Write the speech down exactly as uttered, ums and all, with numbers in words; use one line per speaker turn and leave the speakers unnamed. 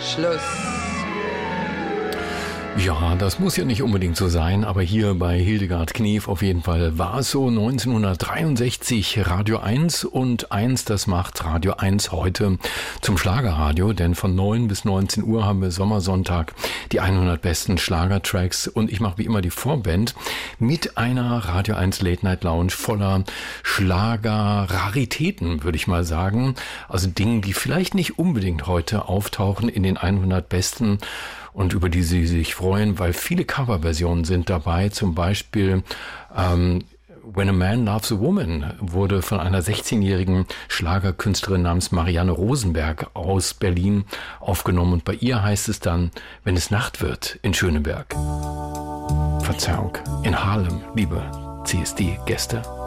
Schluss.
Ja, das muss ja nicht unbedingt so sein, aber hier bei Hildegard Knef auf jeden Fall war es so. neunzehnhundertdreiundsechzig Radio eins und eins, das macht Radio eins heute zum Schlagerradio, denn von neun bis neunzehn Uhr haben wir Sommersonntag die hundert besten Schlagertracks und ich mache wie immer die Vorband mit einer Radio eins Late Night Lounge voller Schlager-Raritäten, würde ich mal sagen. Also Dinge, die vielleicht nicht unbedingt heute auftauchen in den hundert besten und über die Sie sich freuen, weil viele Coverversionen sind dabei. Zum Beispiel ähm, When a Man Loves a Woman wurde von einer sechzehnjährigen Schlagerkünstlerin namens Marianne Rosenberg aus Berlin aufgenommen. Und bei ihr heißt es dann, wenn es Nacht wird in Schöneberg. Verzeihung, in Harlem, liebe C S D-Gäste.